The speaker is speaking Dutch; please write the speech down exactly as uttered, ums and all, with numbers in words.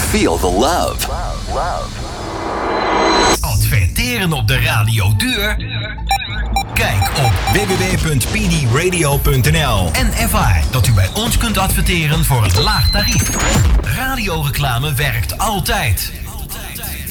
Feel the love. Adverteren op de radio duur? Kijk op w w w punt p d radio punt n l en ervaar dat u bij ons kunt adverteren voor een laag tarief. Radioreclame werkt altijd.